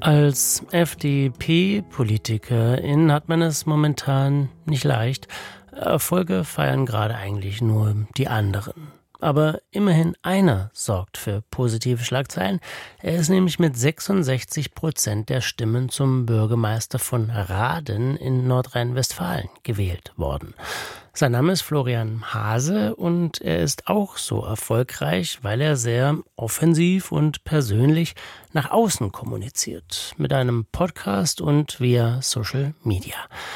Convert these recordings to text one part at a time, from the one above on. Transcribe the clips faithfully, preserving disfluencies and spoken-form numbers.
Als F D P-Politikerin hat man es momentan nicht leicht. Erfolge feiern gerade eigentlich nur die anderen. Aber immerhin einer sorgt für positive Schlagzeilen. Er ist nämlich mit sechsundsechzig Prozent der Stimmen zum Bürgermeister von Rahden in Nordrhein-Westfalen gewählt worden. Sein Name ist Florian Haase und er ist auch so erfolgreich, weil er sehr offensiv und persönlich nach außen kommuniziert. Mit einem Podcast und via Social Media.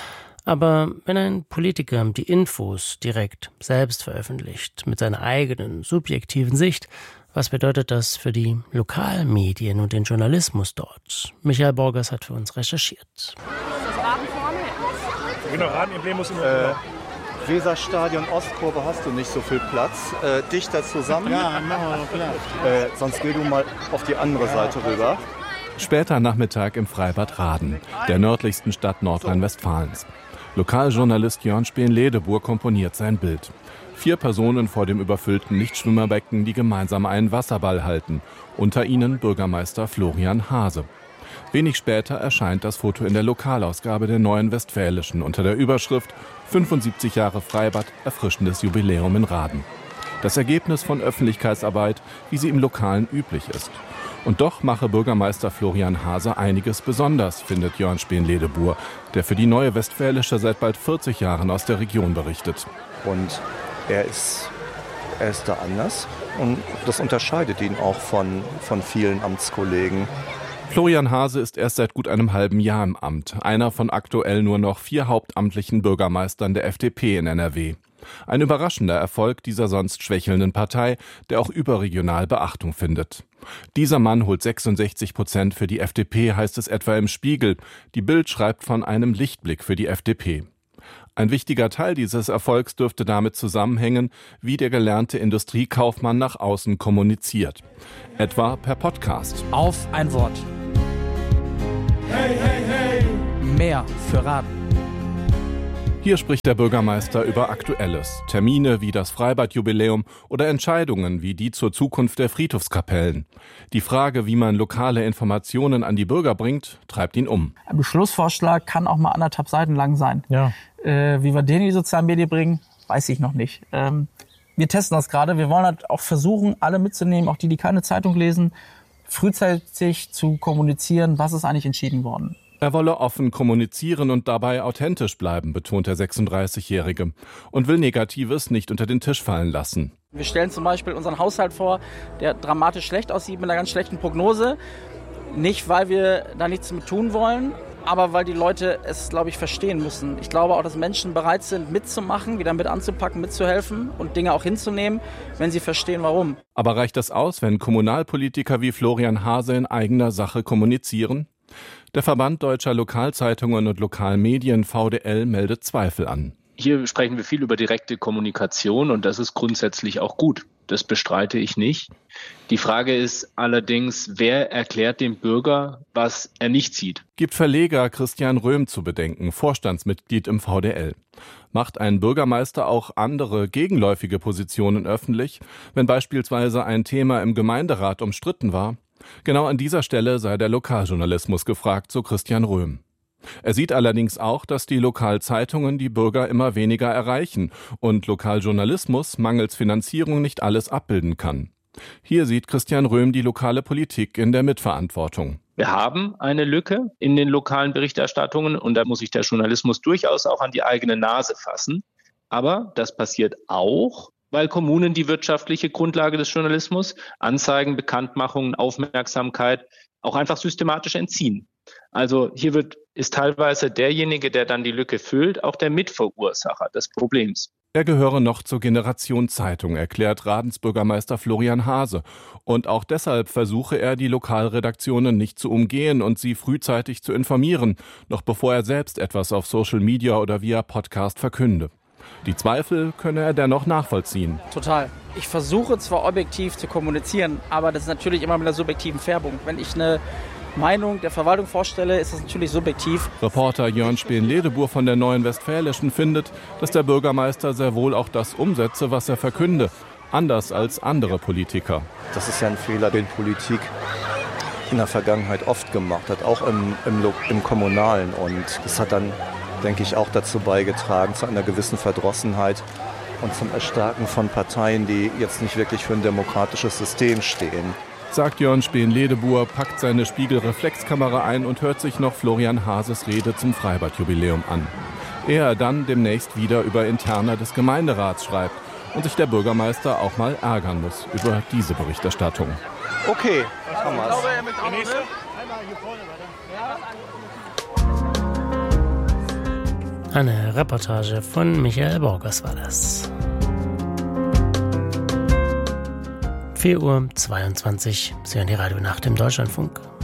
Aber wenn ein Politiker die Infos direkt selbst veröffentlicht, mit seiner eigenen subjektiven Sicht, was bedeutet das für die Lokalmedien und den Journalismus dort? Michael Borgers hat für uns recherchiert. Das Raden vorne? Genau, Raden-Emblem muss immer äh, Weserstadion Ostkurve hast du nicht so viel Platz. Äh, dichter zusammen. Ja, machen wir noch Platz. Äh, sonst geh du mal auf die andere Seite rüber. Später Nachmittag im Freibad Rahden, der nördlichsten Stadt Nordrhein-Westfalens. Lokaljournalist Jörn Speen-Ledebuhr komponiert sein Bild. Vier Personen vor dem überfüllten Nichtschwimmerbecken, die gemeinsam einen Wasserball halten. Unter ihnen Bürgermeister Florian Haase. Wenig später erscheint das Foto in der Lokalausgabe der Neuen Westfälischen unter der Überschrift fünfundsiebzig Jahre Freibad, erfrischendes Jubiläum in Rahden. Das Ergebnis von Öffentlichkeitsarbeit, wie sie im Lokalen üblich ist. Und doch mache Bürgermeister Florian Haase einiges besonders, findet Jörn Speen-Ledebuhr, der für die Neue Westfälische seit bald vierzig Jahren aus der Region berichtet. Und er ist, er ist da anders und das unterscheidet ihn auch von, von vielen Amtskollegen. Florian Haase ist erst seit gut einem halben Jahr im Amt, einer von aktuell nur noch vier hauptamtlichen Bürgermeistern der F D P in N R W. Ein überraschender Erfolg dieser sonst schwächelnden Partei, der auch überregional Beachtung findet. Dieser Mann holt sechsundsechzig Prozent für die F D P, heißt es etwa im Spiegel. Die Bild schreibt von einem Lichtblick für die F D P. Ein wichtiger Teil dieses Erfolgs dürfte damit zusammenhängen, wie der gelernte Industriekaufmann nach außen kommuniziert. Etwa per Podcast. Auf ein Wort. Hey, hey, hey! Mehr für Rahden. Hier spricht der Bürgermeister über Aktuelles, Termine wie das Freibadjubiläum oder Entscheidungen wie die zur Zukunft der Friedhofskapellen. Die Frage, wie man lokale Informationen an die Bürger bringt, treibt ihn um. Ein Beschlussvorschlag kann auch mal anderthalb Seiten lang sein. Ja. Äh, wie wir den in die sozialen Medien bringen, weiß ich noch nicht. Ähm, wir testen das gerade. Wir wollen halt auch versuchen, alle mitzunehmen, auch die, die keine Zeitung lesen, frühzeitig zu kommunizieren, was ist eigentlich entschieden worden. Er wolle offen kommunizieren und dabei authentisch bleiben, betont der sechsunddreißigjährige, und will Negatives nicht unter den Tisch fallen lassen. Wir stellen zum Beispiel unseren Haushalt vor, der dramatisch schlecht aussieht mit einer ganz schlechten Prognose. Nicht, weil wir da nichts mit tun wollen, aber weil die Leute es, glaube ich, verstehen müssen. Ich glaube auch, dass Menschen bereit sind, mitzumachen, wieder mit anzupacken, mitzuhelfen und Dinge auch hinzunehmen, wenn sie verstehen, warum. Aber reicht das aus, wenn Kommunalpolitiker wie Florian Haase in eigener Sache kommunizieren? Der Verband Deutscher Lokalzeitungen und Lokalmedien V D L meldet Zweifel an. Hier sprechen wir viel über direkte Kommunikation und das ist grundsätzlich auch gut. Das bestreite ich nicht. Die Frage ist allerdings, wer erklärt dem Bürger, was er nicht sieht? Gibt Verleger Christian Röhm zu bedenken, Vorstandsmitglied im V D L. Macht ein Bürgermeister auch andere gegenläufige Positionen öffentlich, wenn beispielsweise ein Thema im Gemeinderat umstritten war? Genau an dieser Stelle sei der Lokaljournalismus gefragt, so Christian Röhm. Er sieht allerdings auch, dass die Lokalzeitungen die Bürger immer weniger erreichen und Lokaljournalismus mangels Finanzierung nicht alles abbilden kann. Hier sieht Christian Röhm die lokale Politik in der Mitverantwortung. Wir haben eine Lücke in den lokalen Berichterstattungen und da muss sich der Journalismus durchaus auch an die eigene Nase fassen. Aber das passiert auch, weil Kommunen die wirtschaftliche Grundlage des Journalismus, Anzeigen, Bekanntmachungen, Aufmerksamkeit auch einfach systematisch entziehen. Also hier wird, ist teilweise derjenige, der dann die Lücke füllt, auch der Mitverursacher des Problems. Er gehöre noch zur Generation Zeitung, erklärt Radens Bürgermeister Florian Haase. Und auch deshalb versuche er, die Lokalredaktionen nicht zu umgehen und sie frühzeitig zu informieren, noch bevor er selbst etwas auf Social Media oder via Podcast verkünde. Die Zweifel könne er dennoch nachvollziehen. Total. Ich versuche zwar objektiv zu kommunizieren, aber das ist natürlich immer mit einer subjektiven Färbung. Wenn ich eine Meinung der Verwaltung vorstelle, ist das natürlich subjektiv. Reporter Jörn Speen-Ledebuhr von der Neuen Westfälischen findet, dass der Bürgermeister sehr wohl auch das umsetze, was er verkünde. Anders als andere Politiker. Das ist ja ein Fehler, den Politik in der Vergangenheit oft gemacht hat, auch im, im, im Kommunalen. Und das hat dann, denke ich, auch dazu beigetragen, zu einer gewissen Verdrossenheit und zum Erstarken von Parteien, die jetzt nicht wirklich für ein demokratisches System stehen. Sagt Jörn Speen-Ledebour, packt seine Spiegelreflexkamera ein und hört sich noch Florian Haases Rede zum Freibad-Jubiläum an. Ehe er dann demnächst wieder über Interna des Gemeinderats schreibt und sich der Bürgermeister auch mal ärgern muss über diese Berichterstattung. Okay, haben wir's. Eine Reportage von Michael Borgers war das. vier Uhr zweiundzwanzig, Sie hören die Radio Nacht im Deutschlandfunk.